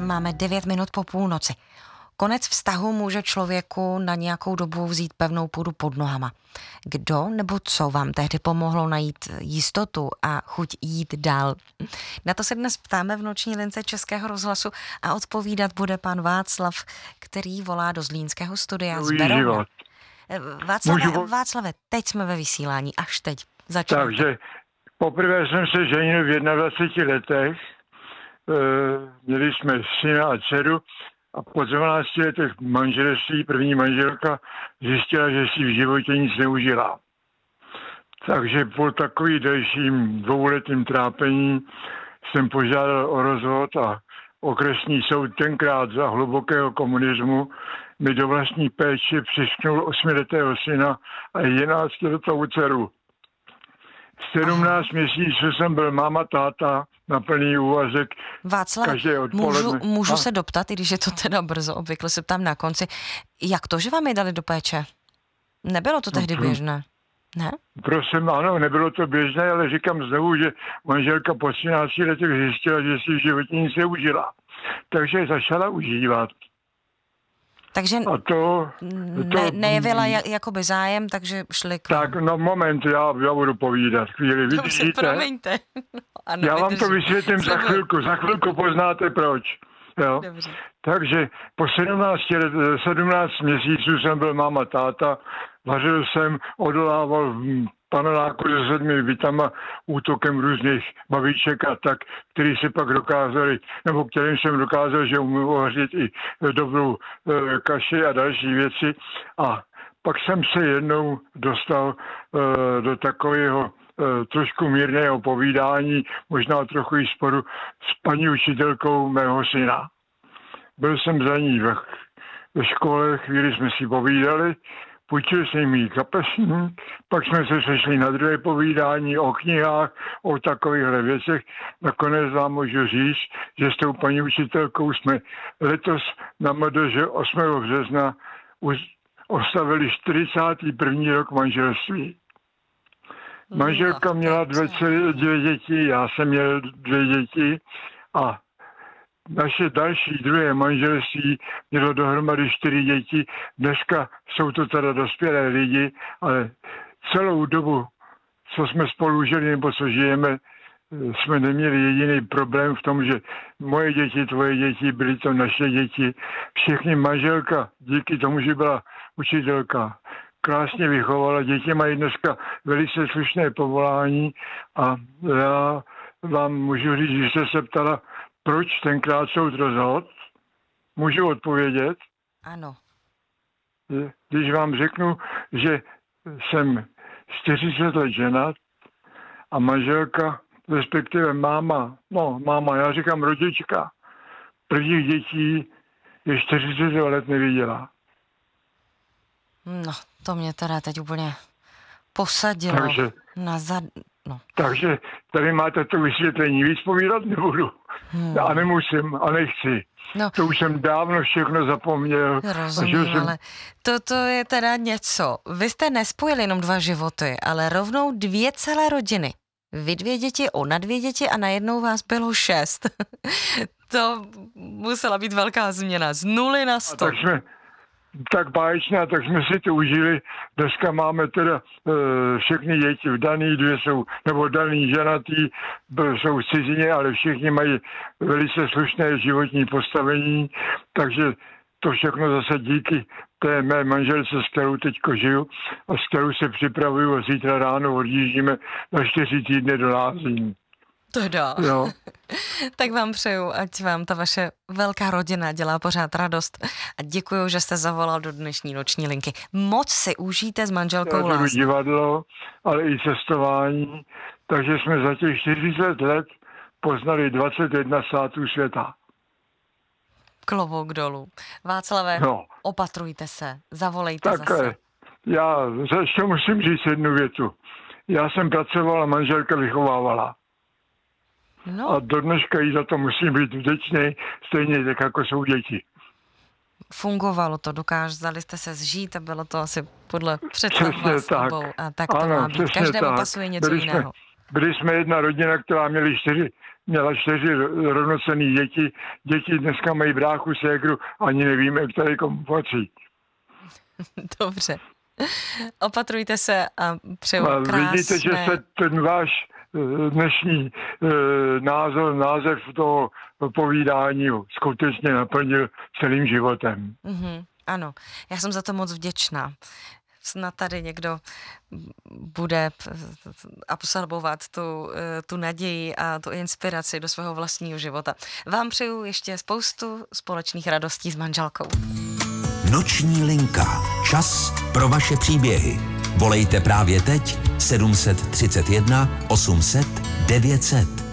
máme 9 minut po půlnoci. Konec vztahu může člověku na nějakou dobu vzít pevnou půdu pod nohama. Kdo nebo co vám tehdy pomohlo najít jistotu a chuť jít dál? Na to se dnes ptáme v noční lince Českého rozhlasu a odpovídat bude pan Václav, který volá do zlínského studia z Berouna. Václave, teď jsme ve vysílání, až teď. Začínáte. Takže poprvé jsem se ženil v 21 letech. Měli jsme syna a dceru a po 12 letech manželství první manželka zjistila, že si v životě nic neužila. Takže po takovým delším dvouletým trápení jsem požádal o rozvod a okresní soud tenkrát za hlubokého komunismu mi do vlastní péče přišknul 8letého syna a 11letou dceru. 17 měsíců jsem byl máma, táta na plný úvazek. Václav, můžu se doptat, i když je to teda brzo, obvykle se ptám na konci, jak to, že vám je dali do péče? Nebylo to tehdy běžné, ne? Prosím, ano, nebylo to běžné, ale říkám znovu, že manželka po 13 letech zjistila, že si v životě nic neužila. Takže začala užívat. Takže nejevila jakoby zájem, takže šli k vám. Tak, no moment, já budu povídat. Chvíli, vydržíte. Promiňte. Ano, já vám to vysvětlím za chvilku poznáte proč. Jo? Dobře. Takže po 17 měsíců jsem byl máma, táta, vařil jsem, odolával paneláku se 7 bytama útokem různých babiček a tak, který se pak dokázali, nebo kterým jsem dokázal, že umím uvařit i dobrou kaši a další věci. A pak jsem se jednou dostal do takového trošku mírného povídání, možná trochu i sporu s paní učitelkou mého syna. Byl jsem za ní ve škole, chvíli jsme si povídali, půjčil jsem jí kapesník, pak jsme se sešli na druhé povídání o knihách, o takovýchhle věcech. Nakonec vám můžu říct, že s tou paní učitelkou jsme letos na MDŽ 8. března oslavili 41. rok manželství. Manželka měla 2 děti, já jsem měl 2 děti a naše další druhé manželství mělo dohromady 4 děti. Dneska jsou to teda dospělé lidi, ale celou dobu, co jsme spolu žili nebo co žijeme, jsme neměli jediný problém v tom, že moje děti, tvoje děti, byly to naše děti. Všechny manželka, díky tomu, že byla učitelka, krásně vychovala. Děti mají dneska velice slušné povolání a já vám můžu říct, že jste se ptala, proč tenkrát soud rozhodl? Můžu odpovědět? Ano. Když vám řeknu, že jsem 40 let ženat a manželka, respektive máma, já říkám rodička, prvních dětí je 40 let neviděla. No, to mě teda teď úplně posadilo Takže tady máte to vysvětlení. Víc povídat nebudu. A nemusím a nechci. No. To už jsem dávno všechno zapomněl. Rozumím, ale to je teda něco. Vy jste nespojili jenom 2 životy, ale rovnou 2 celé rodiny. Vy 2 děti, ona 2 děti a najednou vás bylo 6. To musela být velká změna. Z 0 na 100. A tak báječná, tak jsme si to užili. Dneska máme teda všechny děti vdaný, 2 jsou, nebo daný ženatý, jsou v cizině, ale všichni mají velice slušné životní postavení, takže to všechno zase díky té mé manželce, s kterou teďko žiju a s kterou se připravuju a zítra ráno odjíždíme na 4 týdny do Lázní. Teda. Jo. Tak vám přeju, ať vám ta vaše velká rodina dělá pořád radost a děkuju, že jste zavolal do dnešní noční linky. Moc si užijte s manželkou Lázní. Divadlo, ale i cestování, takže jsme za těch 40 let poznali 21 států světa. Klobouk dolů. Václave, opatrujte se, zavolejte tak, zase. Já ještě musím říct jednu větu. Já jsem pracoval a manželka vychovávala. No. A do dneška jí za to musím být vděčný, stejně tak, jako jsou děti. Fungovalo to, dokázali jste se zžít a bylo to asi podle představ vás obou. A tak to ano, má být. Každému pasuje něco jiného. byli jsme jedna rodina, která měla 4 rovnocenné děti. Děti dneska mají bráchu, ségru, ani nevíme, který komu patří. Dobře. Opatrujte se a přeju krásné... Vidíte, že se ten váš dnešní název toho povídání skutečně naplnil celým životem. Ano, já jsem za to moc vděčná. Snad tady někdo bude absorbovat tu naději a tu inspiraci do svého vlastního života. Vám přeju ještě spoustu společných radostí s manželkou. Noční linka. Čas pro vaše příběhy. Volejte právě teď 731 800 900.